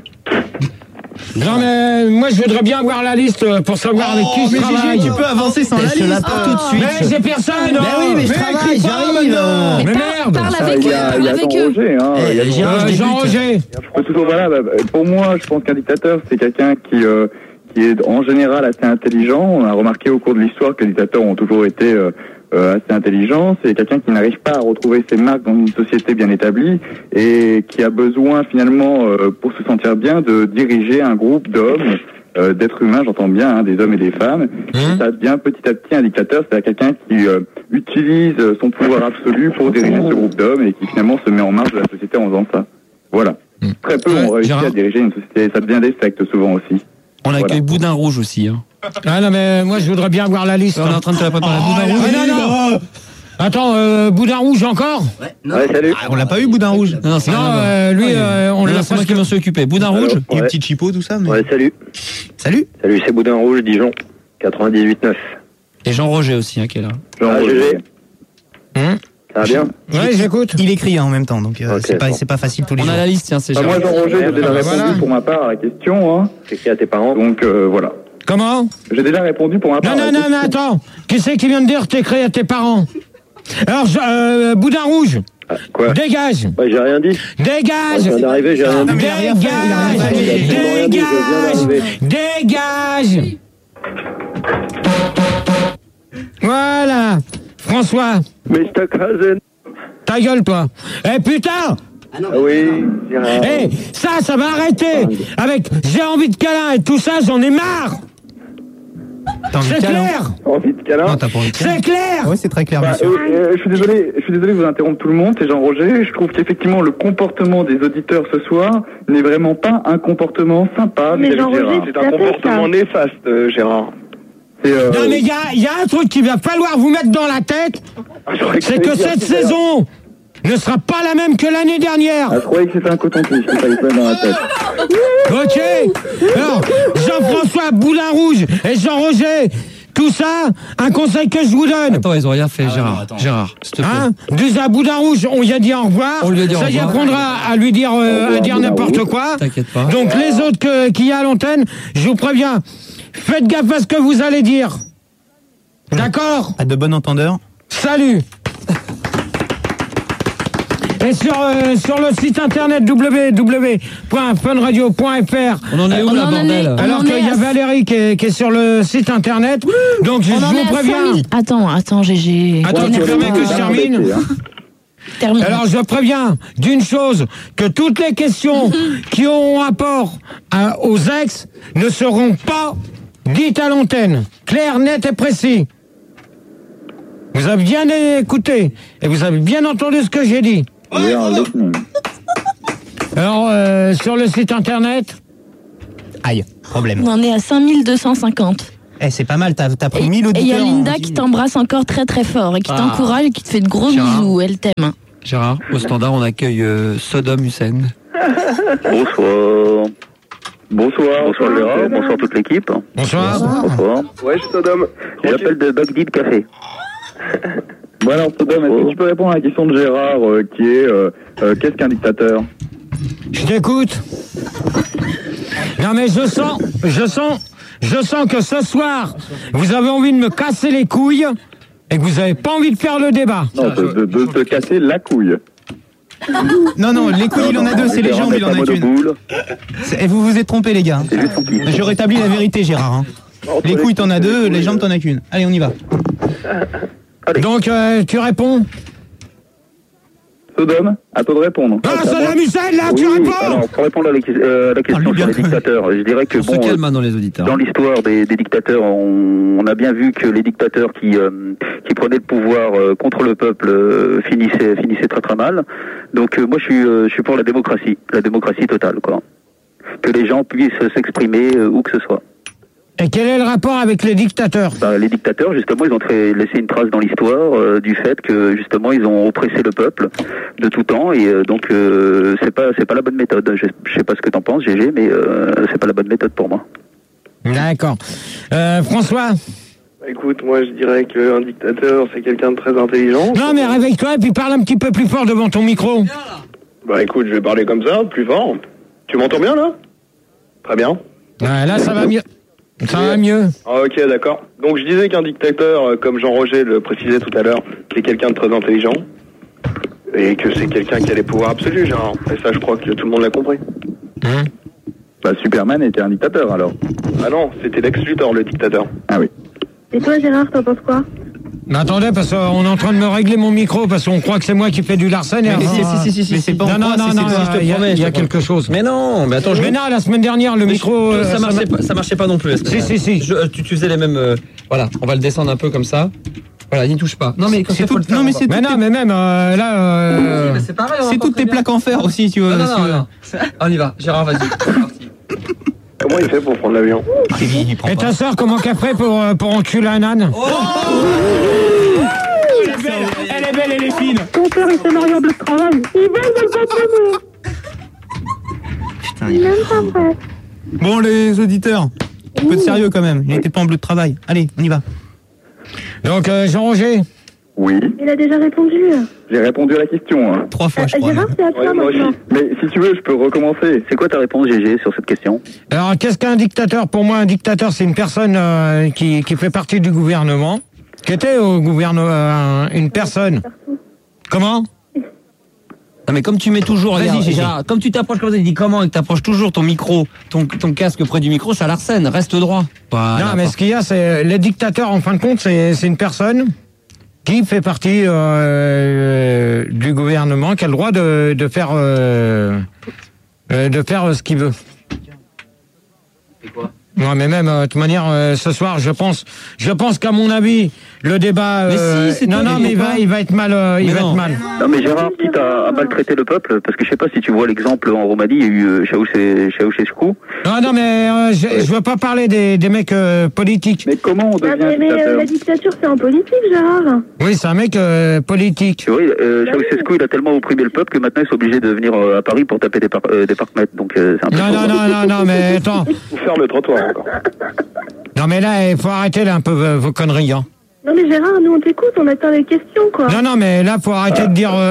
Speaker 2: Non, mais moi, je voudrais bien avoir la liste euh, pour savoir avec qui je
Speaker 5: mais
Speaker 2: travaille.
Speaker 5: Gégé, tu peux avancer sans la
Speaker 1: Je te
Speaker 5: liste.
Speaker 1: l'apporte tout de suite.
Speaker 2: Mais j'ai personne.
Speaker 1: Mais oui, mais je travaille,
Speaker 2: crie pas,
Speaker 1: j'arrive.
Speaker 2: maintenant. Mais
Speaker 7: Parle-
Speaker 2: merde.
Speaker 7: Parle
Speaker 8: Ah,
Speaker 7: avec
Speaker 8: il
Speaker 7: eux,
Speaker 8: y a, il
Speaker 7: parle
Speaker 8: y a
Speaker 7: avec eux.
Speaker 8: Jean-Roger, hein.
Speaker 1: Eh,
Speaker 8: il y a
Speaker 1: j'ai-
Speaker 8: Jean-Roger.
Speaker 2: Euh,
Speaker 1: je débute.
Speaker 2: Jean-Roger.
Speaker 8: Je peux toujours, voilà, bah, bah, pour moi, je pense qu'un dictateur, c'est quelqu'un qui, euh, qui est en général assez intelligent. On a remarqué au cours de l'histoire que les dictateurs ont toujours été euh, euh, assez intelligents. C'est quelqu'un qui n'arrive pas à retrouver ses marques dans une société bien établie et qui a besoin finalement, euh, pour se sentir bien, de diriger un groupe d'hommes, euh, d'êtres humains, j'entends bien, hein, des hommes et des femmes. Et ça devient petit à petit un dictateur, c'est-à-dire quelqu'un qui euh, utilise son pouvoir absolu pour diriger ce groupe d'hommes et qui finalement se met en marche de la société en faisant ça. Voilà. Très peu ont réussi
Speaker 2: Gérard
Speaker 8: à diriger une société. Ça devient des sectes souvent aussi.
Speaker 4: On accueille
Speaker 8: Voilà.
Speaker 4: Boudin Rouge aussi. Hein.
Speaker 2: Ah non, mais moi, je voudrais bien avoir la liste.
Speaker 4: On est en train de te la préparer. Boudin Rouge.
Speaker 2: Ah, non, non. Attends, euh, Boudin Rouge encore?
Speaker 1: Ouais, non.
Speaker 8: Ouais, salut.
Speaker 5: Ah, on l'a pas eu, Boudin Rouge.
Speaker 4: Non, non, c'est
Speaker 2: Non,
Speaker 4: rien à voir.
Speaker 2: euh, lui, euh, on
Speaker 4: Non,
Speaker 2: l'a
Speaker 4: non, c'est moi
Speaker 2: presque-
Speaker 4: qui m'en suis occupé. Boudin Rouge.
Speaker 5: Il y a
Speaker 10: Ouais.
Speaker 5: petit chipot, tout ça, mais.
Speaker 10: Ouais, salut.
Speaker 5: Salut.
Speaker 10: Salut, c'est Boudin Rouge, Dijon. quatre-vingt-dix-huit neuf.
Speaker 4: Et Jean-Roger aussi, hein, qui est là.
Speaker 10: Ah, Gégé.
Speaker 2: Hum
Speaker 10: Ça va bien?
Speaker 2: Ouais, j'écoute.
Speaker 5: Il écrit hein, en même temps, donc euh,
Speaker 10: Ok,
Speaker 5: c'est pas,
Speaker 10: bon.
Speaker 5: c'est pas facile tous les
Speaker 4: On
Speaker 5: jours.
Speaker 4: a la liste, tiens, c'est
Speaker 8: Bah, moi,
Speaker 4: Jean.
Speaker 8: Jean-Roger, j'ai déjà
Speaker 2: bah,
Speaker 8: répondu
Speaker 2: voilà.
Speaker 8: pour ma part à la question. Hein.
Speaker 10: C'est écrit à tes parents?
Speaker 8: Donc, euh, voilà.
Speaker 2: Comment?
Speaker 8: J'ai déjà répondu pour ma part.
Speaker 2: Non,
Speaker 8: à
Speaker 2: non,
Speaker 8: la
Speaker 2: non, mais
Speaker 8: question.
Speaker 2: attends. Qui c'est qui vient de dire t'écris à tes parents? Alors, je- euh, Boudin Rouge,
Speaker 10: Ah, quoi?
Speaker 2: dégage,
Speaker 10: Ouais, j'ai rien dit. Ouais,
Speaker 2: dégage,
Speaker 10: je viens d'arriver, j'ai rien dit.
Speaker 5: mais il a rien fait, il a rien fait.
Speaker 10: J'ai absolument rien dit, je viens
Speaker 2: dégage,
Speaker 10: d'arriver.
Speaker 2: dégage. Voilà. François,
Speaker 10: mister Krausen.
Speaker 2: ta gueule, toi. Eh, putain!
Speaker 10: Ah oui, Gérard.
Speaker 2: Eh, ça, ça va arrêter. Avec j'ai envie de câlin et tout ça, j'en ai marre.
Speaker 5: T'as envie de
Speaker 2: C'est
Speaker 5: câlin?
Speaker 2: clair.
Speaker 8: Envie de câlin.
Speaker 5: Non, t'as pas envie de câlin.
Speaker 2: C'est clair.
Speaker 5: Ouais, c'est très clair,
Speaker 8: Bah,
Speaker 5: monsieur.
Speaker 8: euh, euh, je suis désolé, je suis désolé de vous interrompre tout le monde, c'est Jean-Roger. Je trouve qu'effectivement le comportement des auditeurs ce soir n'est vraiment pas un comportement sympa.
Speaker 9: Mais
Speaker 8: vis-à-vis de
Speaker 9: Jean-Roger,
Speaker 8: Gérard.
Speaker 9: c'est un comportement
Speaker 10: néfaste, euh, Gérard.
Speaker 8: C'est, euh,
Speaker 2: Non, mais il y a, il y a un truc qu'il va falloir vous mettre dans la tête,
Speaker 8: j'aurais
Speaker 2: c'est
Speaker 8: cru
Speaker 2: que
Speaker 8: dire
Speaker 2: cette
Speaker 8: tout à l'heure.
Speaker 2: saison ne sera pas la même que l'année dernière.
Speaker 8: Ah, je croyais que c'était un coton-tige, qu'il fallait se mettre dans la tête.
Speaker 2: Ok. Alors, Jean-François Boudin Rouge et Jean-Roger, tout ça, un conseil que je vous donne.
Speaker 4: Attends, ils ont rien fait,
Speaker 1: Ah ouais,
Speaker 4: Gérard.
Speaker 1: non, attends.
Speaker 4: Gérard, s'il te plaît.
Speaker 2: Hein, déjà à Boudin Rouge, on y a dit au revoir.
Speaker 4: On lui a dit au
Speaker 2: ça y
Speaker 4: revoir.
Speaker 2: apprendra à lui dire, euh, à dire
Speaker 8: Boudin
Speaker 2: n'importe
Speaker 8: Rouge.
Speaker 2: quoi.
Speaker 4: T'inquiète pas.
Speaker 2: Donc les autres que- qu'il y a à l'antenne, je vous préviens, faites gaffe à ce que vous allez dire. D'accord?
Speaker 5: À de bon entendeur.
Speaker 2: Salut. Et sur, euh, sur le site internet w w w point fun radio point f r,
Speaker 4: On en est où,
Speaker 7: On
Speaker 4: là,
Speaker 7: en
Speaker 4: bordel?
Speaker 7: est- on
Speaker 2: alors
Speaker 7: en
Speaker 2: qu'il
Speaker 7: est
Speaker 2: y a
Speaker 7: à-
Speaker 2: Valérie qui est, qui est sur le site internet, donc je,
Speaker 7: On
Speaker 2: je
Speaker 7: en est
Speaker 2: vous
Speaker 7: à
Speaker 2: préviens.
Speaker 7: cinq mille. Attends, attends, Gégé.
Speaker 2: Attends, tu permets que je termine?
Speaker 7: Termine.
Speaker 2: Alors je préviens d'une chose, que toutes les questions qui auront rapport à- aux ex ne seront pas dites à l'antenne. Clair, net et précis. Vous avez bien écouté et vous avez bien entendu ce que j'ai dit. Alors, euh, sur le site internet,
Speaker 5: Aïe, problème.
Speaker 7: On en est à cinq mille deux cent cinquante.
Speaker 5: Eh, c'est pas mal, t'as t'as pris
Speaker 7: Et
Speaker 5: mille
Speaker 7: et il y
Speaker 5: auditeurs.
Speaker 7: a Linda
Speaker 5: en-
Speaker 7: qui t'embrasse encore très très fort et qui
Speaker 4: Ah.
Speaker 7: t'encourage et qui te fait de gros
Speaker 4: Gérard.
Speaker 7: bisous. Elle t'aime.
Speaker 4: Gérard, au standard, on accueille euh, Sodom Hussein.
Speaker 10: Bonsoir. Bonsoir. Bonsoir Gérard, bonsoir toute l'équipe.
Speaker 2: bonsoir.
Speaker 10: Bonsoir. Ouais, je suis Sodom. J'appelle de Bagdad Café.
Speaker 8: Bon alors, Sodom, est-ce que tu peux répondre à la question de Gérard euh, qui est euh, euh, qu'est-ce qu'un dictateur?
Speaker 2: Je t'écoute. Non mais je sens, je sens, je sens que ce soir, vous avez envie de me casser les couilles et que vous n'avez pas envie de faire le débat.
Speaker 8: Non, de, de, de te casser la couille.
Speaker 5: Non, non, les couilles, il en a deux, c'est les jambes, il en a qu'une. C'est- Et vous vous êtes trompés, les gars. Je rétablis la vérité, Gérard. hein. Les couilles, t'en as deux, les jambes, t'en as qu'une. Allez, on y va.
Speaker 8: Allez.
Speaker 2: Donc, euh, tu réponds?
Speaker 8: Sodome, à toi de répondre.
Speaker 2: Ah, Saddam Hussein, là,
Speaker 8: oui,
Speaker 2: tu réponds?
Speaker 8: Alors, pour répondre à la, euh, la question sur les dictateurs, je dirais que
Speaker 4: On
Speaker 8: bon,
Speaker 4: se calme dans les auditeurs.
Speaker 8: dans l'histoire des, des dictateurs, on, on a bien vu que les dictateurs qui, euh, qui prenaient le pouvoir euh, contre le peuple euh, finissaient, finissaient très très mal. Donc euh, moi, je suis, euh, je suis pour la démocratie, la démocratie totale, quoi. Que les gens puissent s'exprimer euh, où que ce soit.
Speaker 2: Et quel est le rapport avec les dictateurs?
Speaker 8: Bah, les dictateurs, justement, ils ont fait, laissé une trace dans l'histoire euh, du fait que, justement, ils ont oppressé le peuple de tout temps, et euh, donc euh, c'est pas, c'est pas la bonne méthode. Je, je sais pas ce que t'en penses, G G, mais euh, c'est pas la bonne méthode pour moi.
Speaker 2: D'accord. Euh, François?
Speaker 10: Écoute, moi je dirais qu'un dictateur, c'est quelqu'un de très intelligent.
Speaker 2: Non, mais réveille-toi et puis parle un petit peu plus fort devant ton micro.
Speaker 10: Bah écoute, je vais parler comme ça, plus fort. Tu m'entends bien là? Très bien.
Speaker 2: Ouais, là, ça va mieux. Ça va mieux.
Speaker 10: Ah, ok, d'accord. Donc je disais qu'un dictateur, euh, comme Jean-Roger le précisait tout à l'heure, c'est quelqu'un de très intelligent. Et que c'est quelqu'un qui a les pouvoirs absolus, genre. Et ça, je crois que tout le monde l'a compris.
Speaker 2: Hein?
Speaker 8: Bah, Superman était un dictateur, alors.
Speaker 10: Ah non, c'était Lex Luthor, le dictateur.
Speaker 8: Ah oui.
Speaker 9: Et toi, Gérard, t'en penses quoi?
Speaker 2: Mais attendez, parce qu'on est en train de me régler mon micro, parce qu'on croit que c'est moi qui fais du Larsen.
Speaker 4: Mais si, si, si, si,
Speaker 5: Mais c'est pas
Speaker 2: Non, non, non, non, il y a, il y a quelque chose.
Speaker 4: Mais non, mais attends, je
Speaker 2: Mais non, la semaine dernière, le micro...
Speaker 4: ça,
Speaker 2: euh,
Speaker 4: ça marchait
Speaker 2: m'a-
Speaker 4: pas, ça marchait pas non plus.
Speaker 2: Si, si, si.
Speaker 4: Je, euh, tu, tu faisais les mêmes. euh, voilà, on va le descendre un peu comme ça. Voilà, n'y touche pas. Non mais quand
Speaker 5: C'est
Speaker 4: il faut
Speaker 5: tout-
Speaker 4: le faire,
Speaker 5: non, mais
Speaker 4: on va-
Speaker 5: c'est
Speaker 2: Mais
Speaker 5: toutes
Speaker 2: non,
Speaker 5: tes-
Speaker 2: mais même, euh, là... euh,
Speaker 4: Mais c'est pareil. on
Speaker 5: c'est
Speaker 4: entend
Speaker 5: toutes
Speaker 4: très
Speaker 5: tes
Speaker 4: bien.
Speaker 5: plaques en fer aussi, tu veux.
Speaker 4: Non, non,
Speaker 5: si tu
Speaker 4: non,
Speaker 5: veux.
Speaker 4: non. On y va. Gérard, vas-y. C'est parti.
Speaker 10: Comment il fait pour prendre l'avion?
Speaker 5: Il, il prend
Speaker 2: Et
Speaker 5: pas.
Speaker 2: ta sœur, comment qu'elle fait pour, euh, pour enculer un âne?
Speaker 5: Elle est belle, elle est belle, elle est fine.
Speaker 9: Ton père était marié en bleu de travail. Il veut le
Speaker 5: Putain,
Speaker 9: Il
Speaker 5: il-
Speaker 9: aime pas vrai.
Speaker 5: Bon, les auditeurs, un peu de sérieux quand même. Il n'était pas en bleu de travail. Allez, on y va.
Speaker 2: Donc, euh, Jean-Roger?
Speaker 8: Oui,
Speaker 9: Il a déjà répondu.
Speaker 8: j'ai répondu à la question. Hein.
Speaker 5: Trois fois, je
Speaker 9: Euh,
Speaker 5: crois.
Speaker 9: Gérard,
Speaker 5: même.
Speaker 9: c'est à toi
Speaker 10: Ouais, moi aussi.
Speaker 9: maintenant.
Speaker 8: Mais si tu veux, je peux recommencer. C'est quoi ta réponse, G G, sur cette question?
Speaker 2: Alors, qu'est-ce qu'un dictateur? Pour moi, un dictateur, c'est une personne euh, qui, qui fait partie du gouvernement, qui était au gouvernement, euh, une personne. Comment?
Speaker 4: Non mais comme tu mets toujours,
Speaker 2: Vas-y,
Speaker 4: regarde,
Speaker 2: Gégé.
Speaker 4: Gérard, comme tu t'approches comme ça, tu dis comment et que t'approches toujours ton micro, ton, ton casque près du micro, ça l'arsène, reste droit. Voilà.
Speaker 2: Non, mais ce qu'il y a, c'est les dictateurs, en fin de compte, c'est c'est une personne qui fait partie euh, du gouvernement, qui a le droit de, de faire euh, euh, de faire ce qu'il veut.
Speaker 4: C'est quoi?
Speaker 2: Ouais, mais même, euh, de toute manière, euh, ce soir, je pense, je pense qu'à mon avis, le débat,
Speaker 4: Mais
Speaker 2: euh,
Speaker 4: si, c'est
Speaker 2: non,
Speaker 4: toi
Speaker 2: non,
Speaker 4: qui
Speaker 2: mais il
Speaker 4: dis
Speaker 2: va,
Speaker 4: pas.
Speaker 2: il va être mal, euh, il
Speaker 4: Mais
Speaker 2: va
Speaker 4: non.
Speaker 2: être mal.
Speaker 8: Non, mais Gérard, quitte à, à maltraiter le peuple, parce que je sais pas si tu vois l'exemple en Roumanie, il y a eu euh, Ceausescu. Ceausescu.
Speaker 2: Non, non, mais euh, je, je veux pas parler des, des mecs euh, politiques.
Speaker 8: Mais comment on
Speaker 9: Ah,
Speaker 8: devient
Speaker 9: mais mais, euh,
Speaker 8: dictateur?
Speaker 9: la dictature, c'est en politique, Gérard.
Speaker 2: Oui, c'est un mec euh, politique.
Speaker 8: Tu vois, euh, Ceausescu, il a tellement opprimé le peuple que maintenant ils sont obligés de venir euh, à Paris pour taper des, par euh, des parcs-mètres. Donc euh, c'est un peu.
Speaker 2: Non, non, non, non, non, mais attends.
Speaker 10: Ou faire le trottoir encore.
Speaker 2: Non, mais là, il faut arrêter là, un peu vos, vos conneries, hein.
Speaker 9: Non, mais Gérard, nous, on t'écoute, on attend les questions, quoi.
Speaker 2: Non, non, mais là, faut arrêter de dire... euh,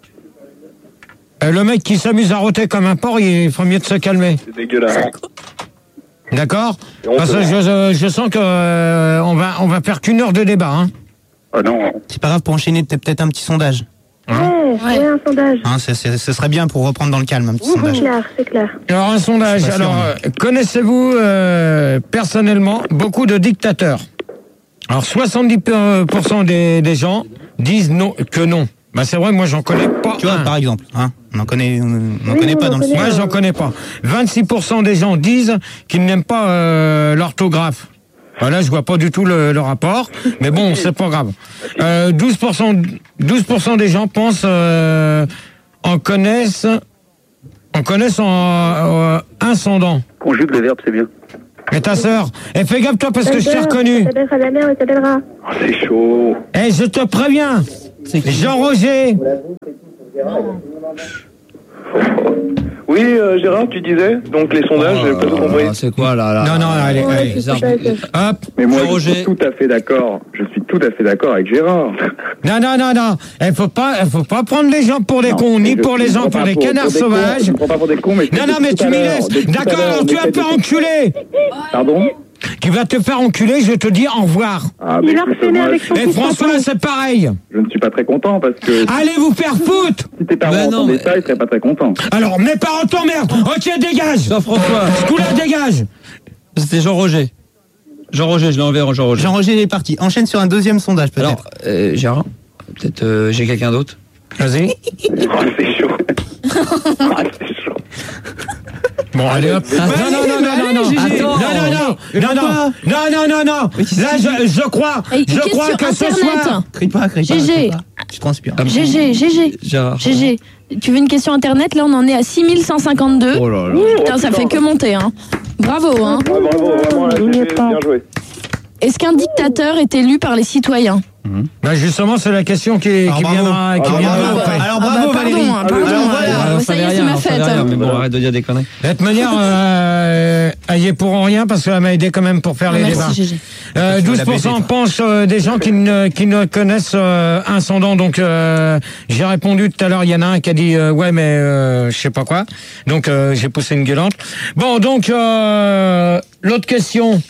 Speaker 2: euh, le mec qui s'amuse à rôter comme un porc, il ferait mieux de se calmer.
Speaker 10: C'est dégueulasse.
Speaker 2: D'accord?
Speaker 10: Et on
Speaker 2: Parce que
Speaker 10: peut-
Speaker 2: je, je sens que euh, on va, on va faire qu'une heure de débat, hein.
Speaker 8: Ah non.
Speaker 5: C'est pas grave pour enchaîner, t'as peut-être un petit sondage.
Speaker 9: Ouais, ouais, un sondage.
Speaker 5: Hein, c'est- c'est- ce serait bien pour reprendre dans le calme, un petit
Speaker 9: C'est
Speaker 5: sondage.
Speaker 9: clair, c'est clair.
Speaker 2: Alors, un sondage.
Speaker 5: Je suis pas sûr,
Speaker 2: Alors, euh, connaissez-vous euh, personnellement beaucoup de dictateurs? Alors, soixante-dix pour cent des, des gens disent non, que non. Bah, c'est vrai, moi, j'en connais pas.
Speaker 5: Tu vois,
Speaker 2: un.
Speaker 5: par exemple, hein, on en connaît, on en
Speaker 9: Oui,
Speaker 5: connaît
Speaker 9: on
Speaker 5: pas
Speaker 9: en
Speaker 5: dans le
Speaker 9: connaît.
Speaker 2: Moi, j'en connais pas. vingt-six pour cent des gens disent qu'ils n'aiment pas euh, l'orthographe. Voilà, je vois pas du tout le, le rapport, mais bon, c'est pas grave. Euh, douze pour cent, douze pour cent des gens pensent, euh, en connaissent, en connaissent en euh, incendant.
Speaker 8: Conjugue le verbe, c'est bien.
Speaker 2: Mais ta sœur, eh, fais gaffe toi parce que je t'ai reconnu.
Speaker 9: Ça s'appellera la mère, elle s'appellera.
Speaker 10: Oh, c'est chaud.
Speaker 2: Eh, je te préviens, Jean-Roger.
Speaker 10: Oui, euh, Gérard, tu disais donc les sondages, j'ai pas tout compris.
Speaker 4: Ah, c'est quoi là, là
Speaker 2: Non, non, allez,
Speaker 9: Ouais,
Speaker 2: allez.
Speaker 9: c'est ça, c'est ça.
Speaker 2: Hop.
Speaker 8: Mais moi, je
Speaker 4: Jean-Roger.
Speaker 8: suis tout à fait d'accord. Je suis tout à fait d'accord avec Gérard.
Speaker 2: Non, non, non, non. Il faut pas, il faut pas prendre les gens pour des cons, ni
Speaker 8: Je-
Speaker 2: pour
Speaker 8: je
Speaker 2: les
Speaker 8: me
Speaker 2: gens
Speaker 8: prends
Speaker 2: pour
Speaker 8: pas
Speaker 2: des
Speaker 8: pour-
Speaker 2: canards
Speaker 8: pour des cons,
Speaker 2: sauvages.
Speaker 8: Je ne prends pas pour des cons, mais je
Speaker 2: Non,
Speaker 8: te
Speaker 2: non,
Speaker 8: dis
Speaker 2: mais
Speaker 8: tout
Speaker 2: tu
Speaker 8: à
Speaker 2: m'y
Speaker 8: l'heure,
Speaker 2: laisses.
Speaker 8: depuis tout à
Speaker 2: D'accord,
Speaker 8: l'heure,
Speaker 2: alors tu
Speaker 8: on
Speaker 2: vas te
Speaker 8: essaie
Speaker 2: faire
Speaker 8: de-
Speaker 2: enculer.
Speaker 8: Pardon?
Speaker 2: Tu vas te faire enculer, je te dis au revoir.
Speaker 8: Ah,
Speaker 9: Il
Speaker 8: mais
Speaker 9: a
Speaker 8: écoute,
Speaker 9: harcelé
Speaker 8: moi,
Speaker 9: avec
Speaker 8: je-
Speaker 9: son
Speaker 2: Et
Speaker 9: fils
Speaker 2: François,
Speaker 9: Antoine.
Speaker 2: c'est pareil.
Speaker 8: Je ne suis pas très content parce que
Speaker 2: Allez vous faire foutre.
Speaker 8: si tes parents
Speaker 4: Ben non,
Speaker 8: entendaient
Speaker 4: mais-
Speaker 8: ça, ils seraient pas très contents.
Speaker 2: Alors, mes parents t'emmerdent. Ok, dégage.
Speaker 4: Jean-François,
Speaker 2: Ce coup-là, dégage.
Speaker 4: c'était Jean-Roger. Jean-Roger, je l'ai envers Jean-Roger.
Speaker 5: Jean-Roger est parti. Enchaîne sur un deuxième sondage, peut-être.
Speaker 4: Alors, euh, Gérard, peut-être euh, j'ai quelqu'un d'autre.
Speaker 2: Vas-y.
Speaker 10: Oh, c'est chaud. Oh, c'est chaud.
Speaker 2: Bon, allez hop.
Speaker 5: Ah,
Speaker 2: Non, non, non, non, non, non.
Speaker 4: Attends.
Speaker 2: Non, non, non. Non, non. Non, non, non, non. Là, je, je crois,
Speaker 7: Et
Speaker 2: je
Speaker 7: question
Speaker 2: crois que ce
Speaker 7: Internet.
Speaker 2: soir.
Speaker 5: Crie pas, crie pas.
Speaker 7: G G.
Speaker 5: crie pas. Tu transpires.
Speaker 7: G G, G G.
Speaker 4: Gérard.
Speaker 7: G G. Tu veux une question internet? Là, on en est à six mille cent cinquante-deux.
Speaker 4: Oh là là.
Speaker 7: Putain, ça fait que monter, hein. Bravo, hein.
Speaker 10: Ah, bravo, vraiment, là, j'ai fait bien joué.
Speaker 7: Est-ce qu'un dictateur est élu par les citoyens?
Speaker 2: Bah justement, c'est la question qui,
Speaker 5: Alors,
Speaker 2: qui
Speaker 5: bravo.
Speaker 2: viendra, qui
Speaker 10: Ah,
Speaker 2: viendra
Speaker 10: bravo.
Speaker 2: après.
Speaker 5: Alors
Speaker 7: Ah bah,
Speaker 5: bravo
Speaker 7: pardon,
Speaker 5: Valérie.
Speaker 7: hein, pardon,
Speaker 5: Alors
Speaker 7: hein.
Speaker 5: voilà.
Speaker 7: Ah, ça y est, c'est ma fête.
Speaker 4: Mais bon, arrête de dire des conneries.
Speaker 2: De toute manière, euh, elle y est pour rien parce qu'elle m'a aidé quand même pour faire les débats.
Speaker 7: Merci, G G.
Speaker 2: Euh, douze pour cent pensent euh, des gens qui ne, qui ne connaissent euh, un sondant. Donc, euh, j'ai répondu tout à l'heure, il y en a un qui a dit euh, ouais, mais euh, je sais pas quoi. Donc, euh, j'ai poussé une gueulante. Bon, donc, euh, l'autre question.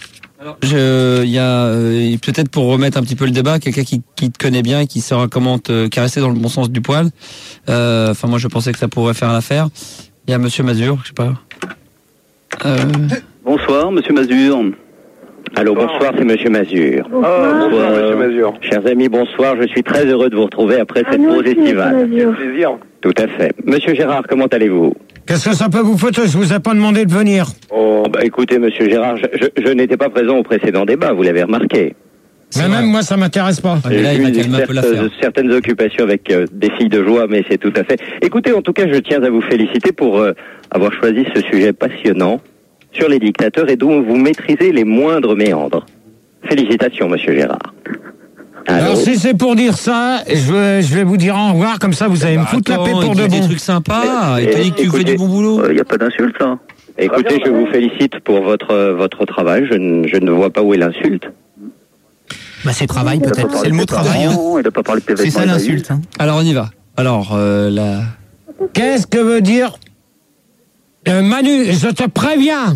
Speaker 4: Je, il y a euh, peut-être pour remettre un petit peu le débat, quelqu'un qui, qui te connaît bien et qui saura comment te caresser dans le bon sens du poil. Euh, Enfin, moi, je pensais que ça pourrait faire l'affaire. Il y a Monsieur Mazur, je sais pas. Euh...
Speaker 11: Bonsoir, Monsieur Mazur. Allô, bonsoir, c'est Monsieur Mazur.
Speaker 10: Oh, bonsoir, Monsieur Mazur.
Speaker 11: Chers amis, bonsoir. Je suis très heureux de vous retrouver après
Speaker 9: Ah,
Speaker 11: cette
Speaker 9: nous
Speaker 11: pause
Speaker 9: aussi,
Speaker 11: estivale.
Speaker 9: Monsieur Mazur.
Speaker 10: Plaisir.
Speaker 11: Tout à fait. Monsieur Gérard, comment allez-vous?
Speaker 2: Qu'est-ce que ça peut vous foutre? Je vous ai pas demandé de venir.
Speaker 11: Oh, bah écoutez, Monsieur Gérard, je, je, je n'étais pas présent au précédent débat, vous l'avez remarqué.
Speaker 2: Mais même moi, ça m'intéresse pas.
Speaker 4: Ah, mais là, il va
Speaker 11: J'ai eu
Speaker 4: calmer un peu
Speaker 11: certes-
Speaker 4: l'affaire.
Speaker 11: certaines occupations avec euh, des filles de joie, mais c'est tout à fait. Écoutez, en tout cas, je tiens à vous féliciter pour euh, avoir choisi ce sujet passionnant sur les dictateurs et dont vous maîtrisez les moindres méandres. Félicitations, Monsieur Gérard.
Speaker 2: Alors, si c'est pour dire ça, je vais, je vais vous dire au revoir, comme ça vous allez me foutre la paix pour de
Speaker 4: des
Speaker 2: bon.
Speaker 4: trucs sympas. Il te dit que tu fais
Speaker 11: Écoutez,
Speaker 4: du bon boulot.
Speaker 11: Il n'y a pas d'insulte, là. Écoutez, je vous félicite pour votre euh, votre travail. Je, ne- je ne vois pas où est l'insulte.
Speaker 5: Bah c'est travail peut-être. C'est le mot travail. Hein.
Speaker 11: Il n'a pas parlé de
Speaker 5: C'est ça l'insulte. Hein.
Speaker 4: Alors, on y va. Alors, euh, la...
Speaker 2: Qu'est-ce que veut dire euh, Manu, je te préviens.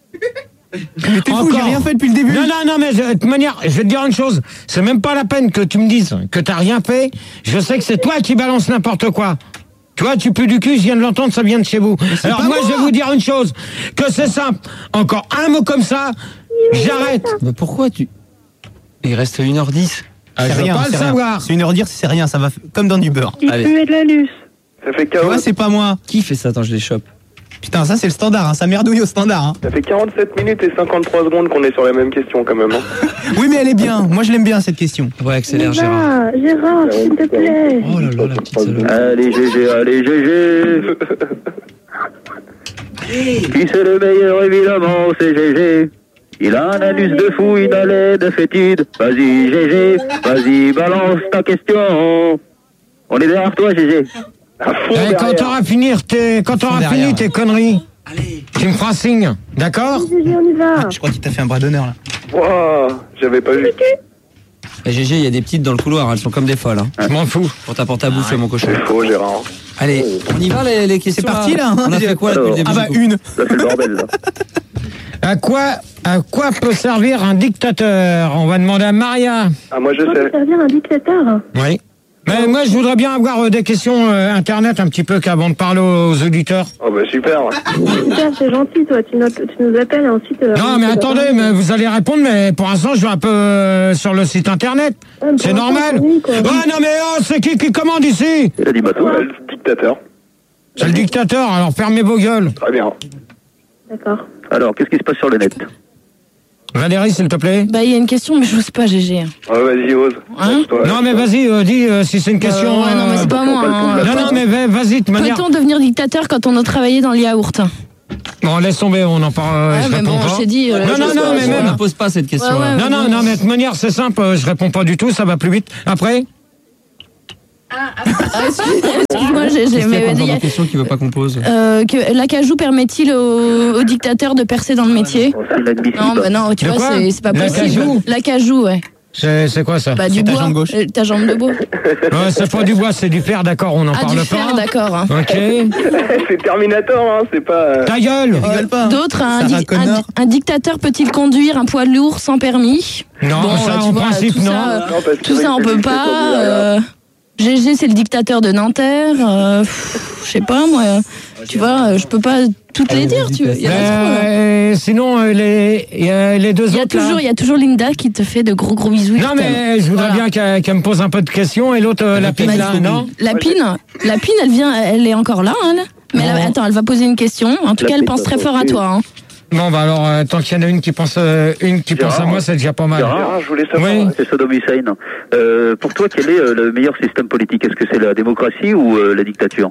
Speaker 5: Mais t'es fou, j'ai rien fait depuis le début.
Speaker 2: Non, non, non, mais je- de toute manière, je vais te dire une chose. C'est même pas la peine que tu me dises que t'as rien fait. Je sais que c'est toi qui balances n'importe quoi. Tu vois, tu pues du cul, je viens de l'entendre, ça vient de chez vous. Alors moi, je vais vous dire une chose, que c'est simple. Encore un mot comme ça, j'arrête.
Speaker 4: Mais pourquoi tu... Il reste une heure dix.
Speaker 2: Ah,
Speaker 5: C'est
Speaker 2: je veux
Speaker 5: rien,
Speaker 2: pas
Speaker 5: c'est
Speaker 2: le
Speaker 5: rien.
Speaker 2: savoir.
Speaker 5: C'est une heure dire, c'est rien, ça va f- comme dans du beurre.
Speaker 9: Il
Speaker 4: Allez.
Speaker 9: puait de la luce.
Speaker 10: Ça fait
Speaker 5: Tu
Speaker 10: quarante,
Speaker 5: vois, c'est pas moi.
Speaker 4: Qui fait ça? Attends, je les chope.
Speaker 5: Putain, ça c'est le standard, hein. Ça merdouille au standard. Hein.
Speaker 10: ça fait quarante-sept minutes et cinquante-trois secondes qu'on est sur la même question quand même. Hein.
Speaker 5: Oui, mais elle est bien. Moi, je l'aime bien cette question.
Speaker 4: Ouais, accélère, Gérard.
Speaker 9: Gérard, Gérard, s'il te plaît.
Speaker 4: Oh là là, la petite salope.
Speaker 11: Allez, G G, allez, G G. Qui c'est le meilleur, évidemment, c'est G G. Il a un anus de fou, une haleine de fétide. Vas-y, G G, vas-y, balance ta question. On est derrière toi, G G.
Speaker 2: Eh, quand t'auras fini tes, quand t'auras
Speaker 5: derrière.
Speaker 2: fini tes conneries, tu me feras signe, d'accord?
Speaker 9: G G, on y va.
Speaker 5: Je crois qu'il t'a fait un bras d'honneur là.
Speaker 10: Wow, j'avais pas vu.
Speaker 4: Et G G, il y a des petites dans le couloir, elles sont comme des folles. Hein.
Speaker 2: Je m'en fous.
Speaker 4: Pour t'apporter à bouffer, mon cochon.
Speaker 10: C'est faux, Gérard.
Speaker 4: Allez, on y va les, les questions.
Speaker 5: C'est parti là.
Speaker 4: On a fait quoi là, depuis le début
Speaker 5: Ah bah
Speaker 4: du coup
Speaker 5: une.
Speaker 11: Là, c'est le bordel, là.
Speaker 2: À quoi, à quoi peut servir un dictateur? On va demander à Maria.
Speaker 10: Ah, moi je
Speaker 9: Comment peut
Speaker 10: sais.
Speaker 9: servir un dictateur?
Speaker 2: Oui. Mais moi, je voudrais bien avoir euh, des questions euh, internet un petit peu qu'avant de parler aux auditeurs.
Speaker 10: Oh bah super.
Speaker 9: Super, c'est gentil, toi. Tu, notes, tu nous appelles et ensuite. euh,
Speaker 2: Non, mais attendez, mais vous allez répondre, mais pour l'instant, je vais un peu euh, sur le site internet.
Speaker 9: Ouais, mais
Speaker 2: C'est
Speaker 9: pour l'instant,
Speaker 2: normal.
Speaker 9: c'est nuit, quoi.
Speaker 2: Ouais, non, mais oh, c'est qui qui commande ici?
Speaker 11: Il a dit bateau.
Speaker 10: Ouais, le dictateur.
Speaker 2: C'est le dictateur, alors fermez vos gueules.
Speaker 10: Très bien.
Speaker 9: D'accord.
Speaker 11: Alors, qu'est-ce qui se passe sur le net?
Speaker 2: Valérie, s'il te plaît.
Speaker 7: Bah, il y a une question, mais je n'ose pas, G G.
Speaker 10: Ouais, vas-y, ose.
Speaker 7: Hein
Speaker 10: Lâche-toi,
Speaker 2: Non, mais
Speaker 10: lâche-toi.
Speaker 2: vas-y, euh, dis euh, si c'est une question.
Speaker 7: Euh, ouais, non, mais c'est pas moi. hein.
Speaker 2: Non, non, mais va- vas-y, de manière.
Speaker 7: Peut-on devenir dictateur quand on a travaillé dans le yaourt?
Speaker 2: Bon, laisse tomber, on en parle. euh,
Speaker 7: Ouais,
Speaker 2: je
Speaker 7: mais
Speaker 2: réponds
Speaker 7: bon,
Speaker 2: pas.
Speaker 7: je t'ai dit, euh,
Speaker 2: non,
Speaker 7: je
Speaker 2: non,
Speaker 7: sais
Speaker 2: non,
Speaker 7: pas,
Speaker 2: mais
Speaker 7: je-
Speaker 2: même.
Speaker 4: On ne pose pas cette question.
Speaker 7: Ouais, ouais,
Speaker 2: Non, non, non, mais de toute manière, c'est simple, euh, je réponds pas du tout, ça va plus vite. Après?
Speaker 7: Ah, excuse-moi, G G, mais il y a-
Speaker 4: une question qui veut pas qu'on pose.
Speaker 7: euh, que l'acajou permet-il aux, aux dictateurs de percer dans le métier? Non, bah non, tu
Speaker 2: De
Speaker 7: vois,
Speaker 2: quoi
Speaker 7: c'est c'est pas possible.
Speaker 2: L'acajou
Speaker 7: L'acajou, ouais.
Speaker 2: C'est c'est quoi ça?
Speaker 7: Bah, du
Speaker 5: C'est ta
Speaker 7: bois.
Speaker 5: jambe gauche.
Speaker 7: Euh, Ta jambe de bois.
Speaker 2: Ouais, c'est pas du bois, c'est du fer, d'accord, on n'en
Speaker 7: Ah,
Speaker 2: parle
Speaker 7: du
Speaker 2: pas.
Speaker 7: fer, d'accord. hein.
Speaker 2: Ok.
Speaker 10: C'est Terminator, hein, c'est pas. euh,
Speaker 2: Ta gueule!
Speaker 5: Rigole pas.
Speaker 7: D'autres, un,
Speaker 5: Sarah
Speaker 7: di-
Speaker 5: Connor.
Speaker 7: un- un dictateur peut-il conduire un poids lourd sans permis?
Speaker 2: Non,
Speaker 7: Bon,
Speaker 2: ça,
Speaker 7: euh, tu
Speaker 2: en
Speaker 7: vois,
Speaker 2: principe,
Speaker 7: tout
Speaker 2: non.
Speaker 7: ça, euh,
Speaker 10: Non, parce que
Speaker 7: Tout
Speaker 10: c'est
Speaker 7: ça, on
Speaker 10: vrai que
Speaker 7: peut
Speaker 10: c'est pas
Speaker 7: pas.
Speaker 10: bien,
Speaker 7: euh, G G, c'est le dictateur de Nanterre. euh, pff, Je sais pas, moi. euh, Tu vois, euh, je peux pas toutes les dire, tu veux. Il y en a trop, là.
Speaker 2: Euh, sinon, euh, les, y a les deux
Speaker 7: Il y a
Speaker 2: autres. là.
Speaker 7: toujours, il y a toujours Linda qui te fait de gros gros bisous.
Speaker 2: Non, mais je voudrais bien qu'elle qu'elle me pose un peu de questions. Et l'autre, euh, la pine, là, non
Speaker 7: La pine, la pine, elle vient, elle est encore là, hein, là. Mais elle, attends, elle va poser une question. En tout
Speaker 11: La
Speaker 7: cas, elle
Speaker 11: pine,
Speaker 7: pense très
Speaker 11: ça
Speaker 7: fort à
Speaker 11: aussi.
Speaker 7: toi. Hein.
Speaker 2: Bon, bah alors, euh, tant qu'il y en a une qui pense, euh, une qui pense à moi, c'est déjà pas mal.
Speaker 11: Gérard,
Speaker 10: je voulais savoir.
Speaker 2: Oui.
Speaker 11: C'est Saddam Hussein. Euh, pour toi, quel est euh, le meilleur système politique? Est-ce que c'est la démocratie ou euh, la dictature?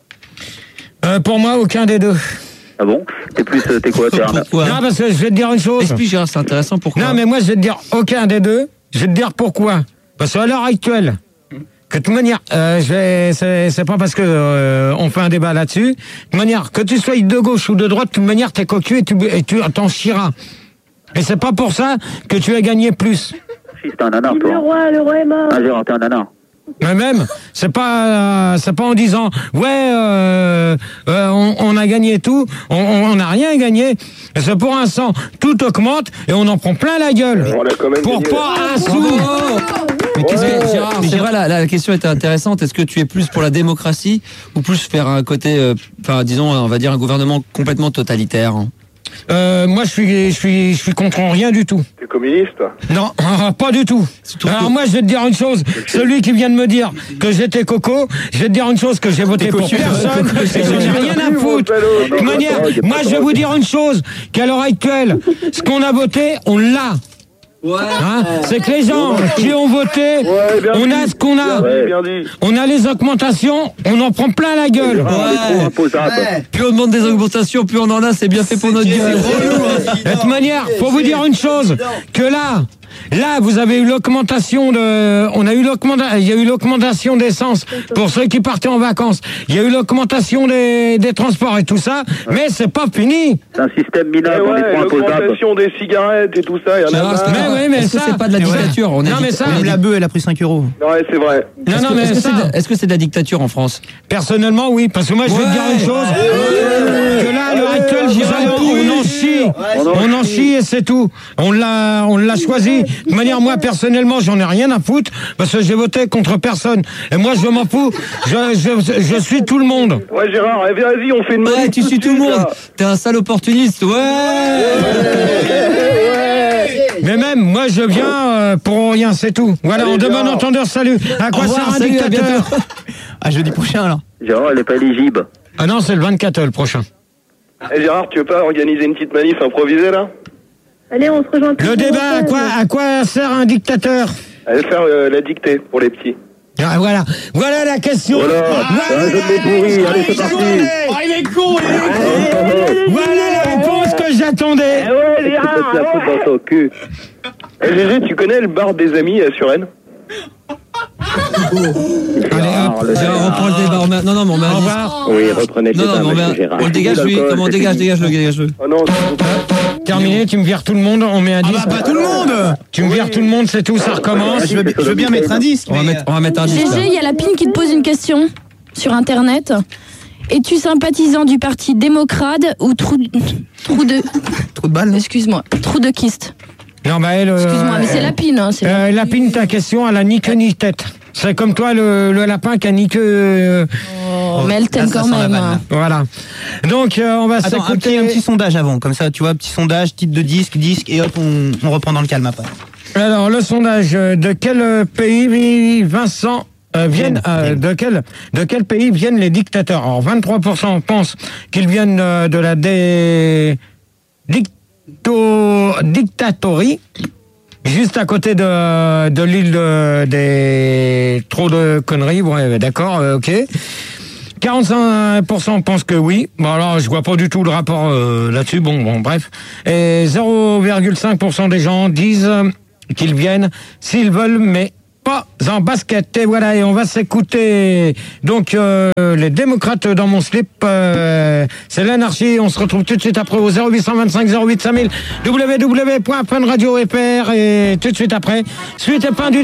Speaker 2: Euh, pour moi, aucun des deux.
Speaker 11: Ah bon? T'es plus, euh, t'es quoi? T'es un...
Speaker 4: Pourquoi?
Speaker 2: Non, parce que je vais te dire une chose.
Speaker 4: Explique, Gérard, c'est intéressant. Pourquoi?
Speaker 2: Non, mais moi, je vais te dire aucun des deux. Je vais te dire pourquoi. Parce qu'à l'heure actuelle, que de toute manière, euh, je vais, c'est, c'est pas parce que euh, on fait un débat là-dessus. De toute manière, que tu sois de gauche ou de droite, de toute manière, t'es cocu et tu, et tu t'en chieras. Et c'est pas pour ça que tu as gagné plus.
Speaker 11: Si, t'es un nanar,
Speaker 9: Le
Speaker 11: toi.
Speaker 9: roi, le roi est mort.
Speaker 11: Ah, Gérard, t'es un nanar.
Speaker 2: Mais même, c'est pas, euh, c'est pas en disant ouais, euh, euh, on, on a gagné tout, on, on a rien gagné. C'est pour l'instant, tout augmente et on en prend plein la gueule.
Speaker 10: On a quand même
Speaker 2: Pour
Speaker 10: gagné.
Speaker 2: pas un sou.
Speaker 4: Mais qu'est-ce que, Gérard, c'est vrai, la, la question était intéressante. Est-ce que tu es plus pour la démocratie ou plus faire un côté, euh, enfin, disons, on va dire un gouvernement complètement totalitaire?
Speaker 2: Euh, moi, je suis, je suis, je suis contre rien du tout.
Speaker 10: T'es communiste?
Speaker 2: Non, pas du tout. Alors moi, je vais te dire une chose. Celui qui vient de me dire que j'étais coco, je vais te dire une chose, que j'ai voté pour personne et que j'en ai rien à foutre. De toute manière, moi, je vais vous dire une chose, qu'à l'heure actuelle, ce qu'on a voté, on l'a. Hein, c'est que les gens qui ont voté, on a ce qu'on a. On a les augmentations, on en prend plein la gueule.
Speaker 4: Ouais. Plus on demande des augmentations, plus on en a, c'est bien fait pour notre gueule.
Speaker 2: De toute manière, faut vous dire une chose, que là, là, vous avez eu l'augmentation de, on a eu l'augmentation, il y a eu l'augmentation d'essence pour ceux qui partaient en vacances. Il y a eu l'augmentation des, des transports et tout ça, mais c'est pas fini.
Speaker 11: C'est un système minable,
Speaker 10: Eh
Speaker 11: on est
Speaker 10: ouais,
Speaker 11: trop imposable.
Speaker 10: l'augmentation des cigarettes et tout ça, il y en a
Speaker 4: Gérard,
Speaker 10: marre.
Speaker 2: Mais oui, mais
Speaker 4: Est-ce que
Speaker 2: ça,
Speaker 4: c'est pas de la dictature? On est
Speaker 2: non,
Speaker 4: dit-
Speaker 2: mais ça,
Speaker 4: on est dit-
Speaker 5: La bœuf, elle a pris cinq euros.
Speaker 10: Ouais, c'est vrai.
Speaker 2: non,
Speaker 4: Est-ce
Speaker 2: non,
Speaker 4: que-
Speaker 2: mais
Speaker 4: est-ce que
Speaker 2: ça,
Speaker 4: c'est de- est-ce que c'est de la dictature en France?
Speaker 2: personnellement, oui, parce que moi, je vais te dire une chose, que là, à l'heure actuelle, vous allez en- on en chie, on en chie et c'est tout. On l'a, on l'a choisi. De toute manière, moi, personnellement, j'en ai rien à foutre, parce que j'ai voté contre personne. Et moi, je m'en fous. Je, je, je suis tout le monde.
Speaker 10: Ouais, Gérard, eh, vas-y, on fait une
Speaker 4: Ouais,
Speaker 10: manif
Speaker 4: tu
Speaker 10: tout
Speaker 4: suis
Speaker 10: de
Speaker 4: tout le
Speaker 10: suite,
Speaker 4: monde.
Speaker 10: là.
Speaker 4: T'es un sale opportuniste. Ouais.
Speaker 2: Mais même, moi, je viens euh, pour rien, c'est tout. Voilà,
Speaker 10: Allez,
Speaker 2: on demande
Speaker 10: Gérard.
Speaker 2: entendeur, salut. À quoi
Speaker 4: Au revoir,
Speaker 2: sert un
Speaker 4: salut, à
Speaker 2: dictateur?
Speaker 4: bientôt.
Speaker 5: À jeudi prochain, alors.
Speaker 11: Gérard, elle est pas éligible.
Speaker 2: Ah non, c'est le vingt-quatre, le prochain.
Speaker 10: Eh, Gérard, tu veux pas organiser une petite manif improvisée, là?
Speaker 9: Allez, on se rejoint tous
Speaker 2: Le
Speaker 9: au
Speaker 2: débat, à
Speaker 9: hôtel.
Speaker 2: quoi, à quoi sert un dictateur?
Speaker 10: Allez faire euh, la dictée pour les petits.
Speaker 2: Ah, voilà, voilà la question.
Speaker 11: Voilà,
Speaker 2: Voilà
Speaker 11: un jeu de mots pourri, allez, c'est parti.
Speaker 2: Oh, il est con, il est con. Voilà la réponse que j'attendais.
Speaker 10: Ouais,
Speaker 11: Tu te fais la faute dans ton cul.
Speaker 10: Eh, Gégé, tu connais le bar des amis à Suresnes?
Speaker 11: Gérard, le
Speaker 4: Gérard, reprend le débat. On met- Non, non, mais on met
Speaker 2: Au
Speaker 4: un
Speaker 2: revoir.
Speaker 11: Oui, reprenez le
Speaker 4: Non, non,
Speaker 11: débat,
Speaker 4: mais on,
Speaker 11: monsieur
Speaker 4: met un-
Speaker 11: Gérard.
Speaker 4: on le dégage, lui.
Speaker 11: L'alcool,
Speaker 4: Comment on
Speaker 11: c'est
Speaker 4: dégage,
Speaker 11: fini.
Speaker 4: dégage-le, dégage-le.
Speaker 10: Oh non,
Speaker 2: Terminé, tu me vires tout le monde, on met un
Speaker 5: Ah
Speaker 2: disque.
Speaker 5: bah pas tout le monde.
Speaker 2: Tu me vires tout le monde, c'est tout, ça recommence.
Speaker 5: Je veux, je veux bien mettre un disque.
Speaker 4: On va
Speaker 5: mais,
Speaker 4: mettre, on va mettre un disque.
Speaker 7: G G, il y a la pine qui te pose une question sur Internet. Es-tu sympathisant du parti démocrate ou trou, trou de...
Speaker 5: Trop de balles, non?
Speaker 7: Excuse-moi, trou de kyste.
Speaker 2: Non, bah elle. euh,
Speaker 7: Excuse-moi, mais c'est lapine. Hein, c'est
Speaker 2: euh, Lapine, ta question, elle a ni queue ni tête. C'est comme toi, le, le lapin qui a ni queue. euh,
Speaker 7: Oh, mais elle t'aime
Speaker 5: Là, ça
Speaker 7: quand
Speaker 5: sent la
Speaker 7: même.
Speaker 5: vanne,
Speaker 7: hein.
Speaker 5: là.
Speaker 2: Voilà. Donc, euh, on va
Speaker 5: Attends, un petit,
Speaker 2: s'écouter.
Speaker 5: un petit sondage avant, comme ça, tu vois, petit sondage, titre de disque, disque, et hop, on, on reprend dans le calme après.
Speaker 2: Alors, le sondage, euh, de quel euh, pays, Vincent, euh, viennent, euh, de quel, de quel pays viennent les dictateurs? Alors, vingt-trois pour cent pensent qu'ils viennent euh, de la dé... dicto... dictatorie, juste à côté de, de l'île de- des... Trop de conneries, ouais, d'accord, euh, ok. quarante-cinq pour cent pensent que oui. Bon, alors, je vois pas du tout le rapport euh, là-dessus. Bon, bon, bref. Et zéro virgule cinq pour cent des gens disent euh, qu'ils viennent s'ils veulent, mais pas en basket. Et voilà, et on va s'écouter. Donc, euh, les démocrates dans mon slip, euh, c'est l'anarchie. On se retrouve tout de suite après au zéro huit vingt-cinq zéro huit cinq mille w w w point fun radio f r et tout de suite après, suite et fin du